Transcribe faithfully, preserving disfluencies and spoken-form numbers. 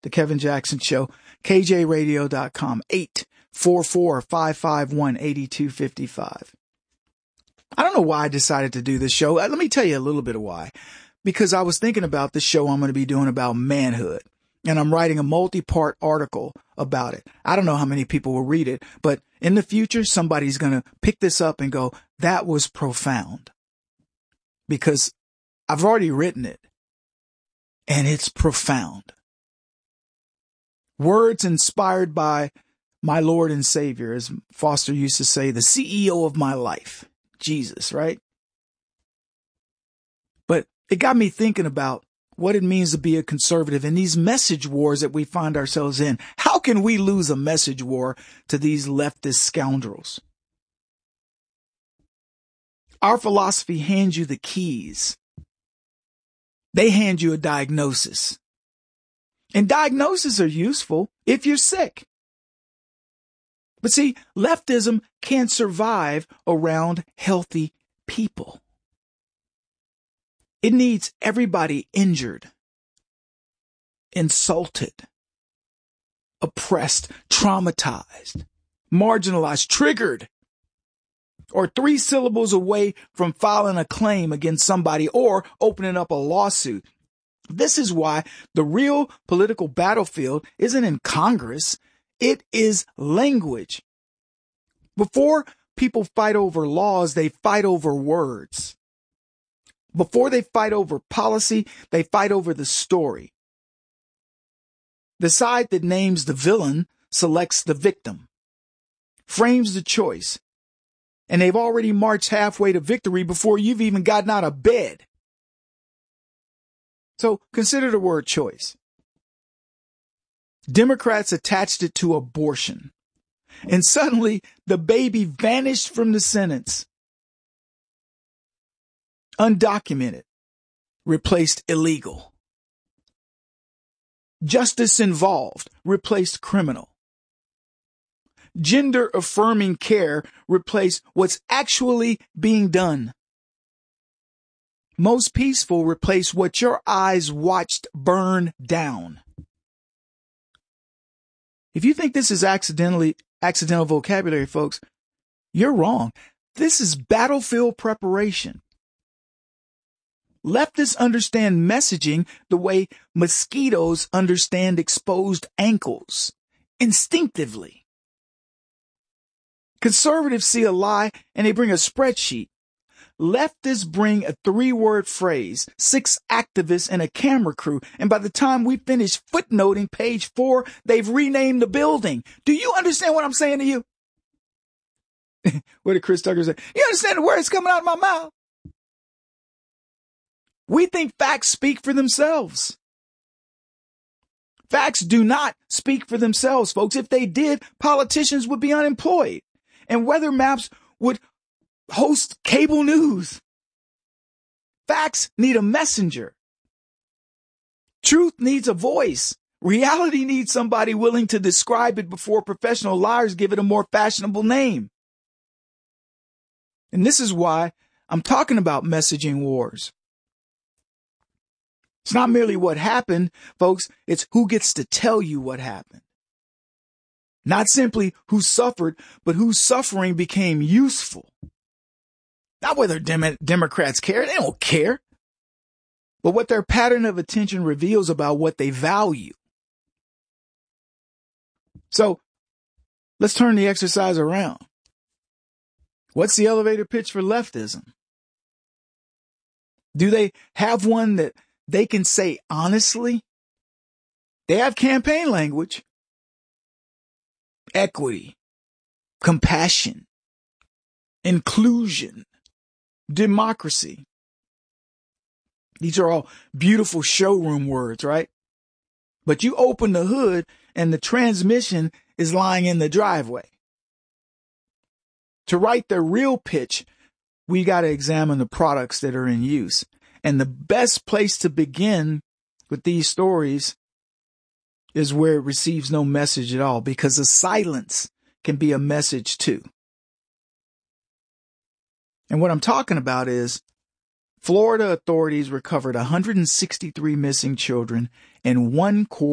The Kevin Jackson Show, K J radio dot com, eight four four, five five one, eight two five five. I don't know why I decided to do this show. Let me tell you a little bit of why. Because I was thinking about the show I'm going to be doing about manhood. And I'm writing a multi-part article about it. I don't know how many people will read it, but in the future, somebody's going to pick this up and go, that was profound. Because I've already written it. And it's profound. Words inspired by my Lord and Savior, as Foster used to say, the C E O of my life, Jesus, right? But it got me thinking about what it means to be a conservative in these message wars that we find ourselves in. How can we lose a message war to these leftist scoundrels? Our philosophy hands you the keys. They hand you a diagnosis. And diagnoses are useful if you're sick. But see, leftism can't survive around healthy people. It needs everybody injured, insulted, oppressed, traumatized, marginalized, triggered, or three syllables away from filing a claim against somebody or opening up a lawsuit. This is why the real political battlefield isn't in Congress. It is language. Before people fight over laws, they fight over words. Before they fight over policy, they fight over the story. The side that names the villain selects the victim, frames the choice, and they've already marched halfway to victory before you've even gotten out of bed. So consider the word choice. Democrats attached it to abortion, and suddenly the baby vanished from the sentence. Undocumented replaced illegal. Justice involved replaced criminal. Gender affirming care replaced what's actually being done. Most peaceful replaced what your eyes watched burn down. If you think this is accidentally accidental vocabulary, folks, you're wrong. This is battlefield preparation. Leftists understand messaging the way mosquitoes understand exposed ankles, instinctively. Conservatives see a lie and they bring a spreadsheet. Leftists bring a three-word phrase, six activists, and a camera crew. And by the time we finish footnoting page four, they've renamed the building. Do you understand what I'm saying to you? What did Chris Tucker say? You understand the words coming out of my mouth? We think facts speak for themselves. Facts do not speak for themselves, folks. If they did, politicians would be unemployed and weather maps would host cable news. Facts need a messenger. Truth needs a voice. Reality needs somebody willing to describe it before professional liars give it a more fashionable name. And this is why I'm talking about messaging wars. It's not merely what happened, folks. It's who gets to tell you what happened. Not simply who suffered, but whose suffering became useful. Not whether Dem- Democrats care. They don't care. But what their pattern of attention reveals about what they value. So let's turn the exercise around. What's the elevator pitch for leftism? Do they have one that they can say honestly? They have campaign language. Equity, compassion, inclusion, democracy. These are all beautiful showroom words, right? But you open the hood and the transmission is lying in the driveway. To write the real pitch, we got to examine the products that are in use. And the best place to begin with these stories is where it receives no message at all, because the silence can be a message too. And what I'm talking about is Florida authorities recovered one hundred sixty-three missing children in one quarter.